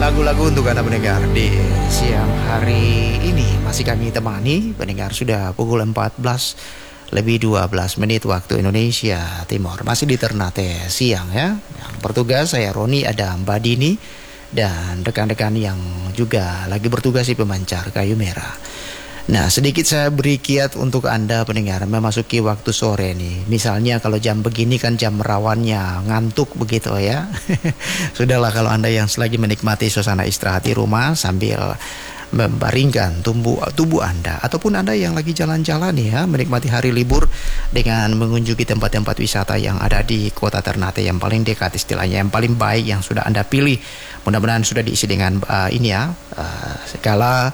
lagu-lagu untuk Anda pendengar di siang hari ini. Masih kami temani pendengar sudah pukul 14 lebih 12 menit waktu Indonesia Timur. Masih di Ternate siang ya. Yang bertugas saya Roni, ada Mbak Dini dan rekan-rekan yang juga lagi bertugas di pemancar kayu merah. Nah, sedikit saya beri kiat untuk Anda pendengar memasuki waktu sore nih. Misalnya kalau jam begini kan jam rawannya ngantuk begitu ya. Sudahlah kalau Anda yang selagi menikmati suasana istirahat di rumah sambil membaringkan tubuh Anda, ataupun Anda yang lagi jalan-jalan ya, menikmati hari libur dengan mengunjungi tempat-tempat wisata yang ada di Kota Ternate yang paling dekat, istilahnya yang paling baik yang sudah Anda pilih. Mudah-mudahan sudah diisi dengan segala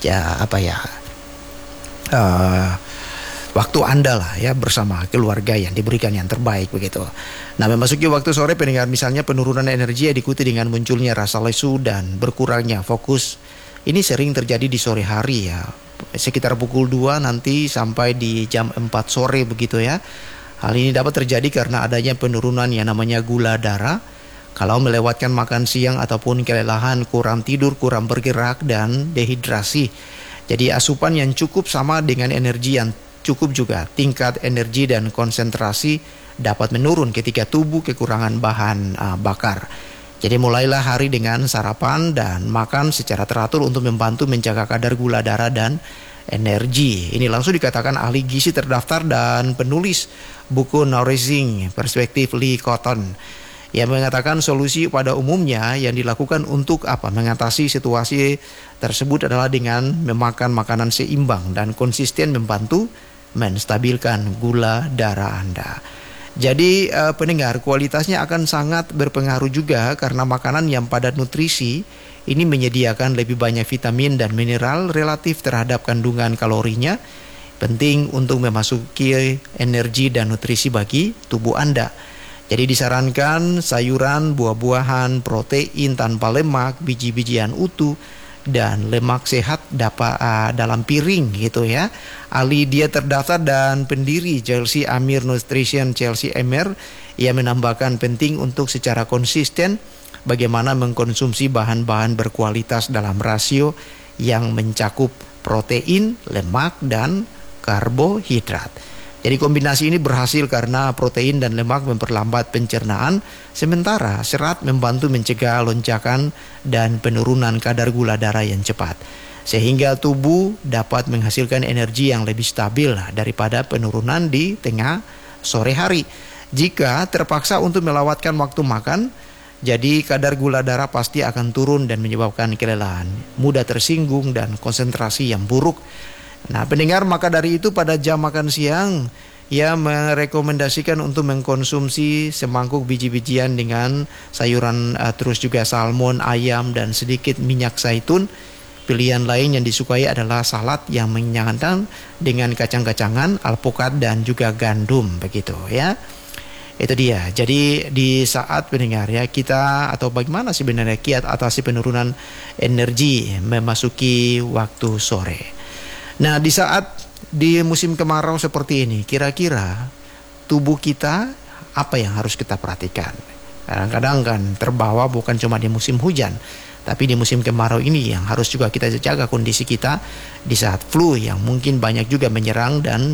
waktu Anda lah ya, bersama keluarga yang diberikan yang terbaik begitu. Nah, memasuki waktu sore pendengar, misalnya penurunan energi yang diikuti dengan munculnya rasa lesu dan berkurangnya fokus. Ini sering terjadi di sore hari ya, sekitar pukul 2 nanti sampai di jam 4 sore begitu ya. Hal ini dapat terjadi karena adanya penurunan yang namanya gula darah. Kalau melewatkan makan siang ataupun kelelahan, kurang tidur, kurang bergerak, dan dehidrasi. Jadi asupan yang cukup sama dengan energi yang cukup juga. Tingkat energi dan konsentrasi dapat menurun ketika tubuh kekurangan bahan bakar. Jadi mulailah hari dengan sarapan dan makan secara teratur untuk membantu menjaga kadar gula darah dan energi. Ini langsung dikatakan ahli gizi terdaftar dan penulis buku Nourishing Perspective Lee Cotton, yang mengatakan solusi pada umumnya yang dilakukan untuk mengatasi situasi tersebut adalah dengan memakan makanan seimbang dan konsisten membantu menstabilkan gula darah Anda. Jadi pendengar, kualitasnya akan sangat berpengaruh juga karena makanan yang padat nutrisi ini menyediakan lebih banyak vitamin dan mineral relatif terhadap kandungan kalorinya. Penting untuk memasuki energi dan nutrisi bagi tubuh Anda. Jadi disarankan sayuran, buah-buahan, protein tanpa lemak, biji-bijian utuh, dan lemak sehat dapat dalam piring gitu ya. Ahli diet terdaftar dan pendiri Chelsea Amir Nutrition, Chelsea Amir, ia menambahkan penting untuk secara konsisten bagaimana mengkonsumsi bahan-bahan berkualitas dalam rasio yang mencakup protein, lemak, dan karbohidrat. Jadi kombinasi ini berhasil karena protein dan lemak memperlambat pencernaan, sementara serat membantu mencegah lonjakan dan penurunan kadar gula darah yang cepat. Sehingga tubuh dapat menghasilkan energi yang lebih stabil daripada penurunan di tengah sore hari. Jika terpaksa untuk melewatkan waktu makan, jadi kadar gula darah pasti akan turun dan menyebabkan kelelahan, mudah tersinggung, dan konsentrasi yang buruk. Nah pendengar, maka dari itu pada jam makan siang ia merekomendasikan untuk mengkonsumsi semangkuk biji-bijian dengan sayuran, terus juga salmon, ayam, dan sedikit minyak zaitun. Pilihan lain yang disukai adalah salad yang mengenyangkan dengan kacang-kacangan, alpukat, dan juga gandum begitu ya. Itu dia. Jadi di saat pendengar ya, kita atau bagaimana sebenarnya kiat atasi penurunan energi memasuki waktu sore. Nah, di saat di musim kemarau seperti ini, kira-kira tubuh kita apa yang harus kita perhatikan? Kadang-kadang kan terbawa bukan cuma di musim hujan, tapi di musim kemarau ini yang harus juga kita jaga kondisi kita di saat flu yang mungkin banyak juga menyerang, dan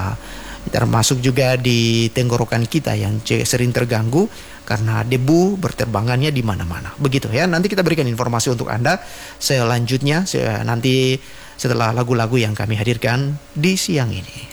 termasuk juga di tenggorokan kita yang sering terganggu karena debu berterbangannya di mana-mana. Begitu ya. Nanti kita berikan informasi untuk Anda selanjutnya nanti setelah lagu-lagu yang kami hadirkan di siang ini.